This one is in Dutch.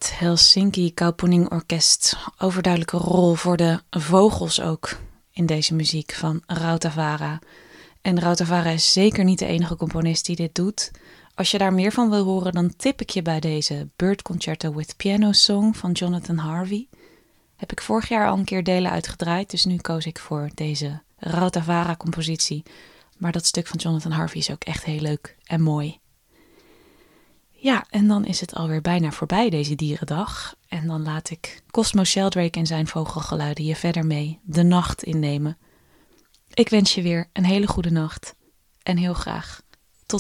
het Helsinki Kaupunki Orkest. Overduidelijke rol voor de vogels ook in deze muziek van Rautavaara. En Rautavaara is zeker niet de enige componist die dit doet. Als je daar meer van wil horen, dan tip ik je bij deze Bird Concerto with Piano Song van Jonathan Harvey. Heb ik vorig jaar al een keer delen uitgedraaid, dus nu koos ik voor deze Rautavaara compositie. Maar dat stuk van Jonathan Harvey is ook echt heel leuk en mooi. Ja, en dan is het alweer bijna voorbij deze dierendag. En dan laat ik Cosmo Sheldrake en zijn vogelgeluiden je verder mee de nacht innemen. Ik wens je weer een hele goede nacht en heel graag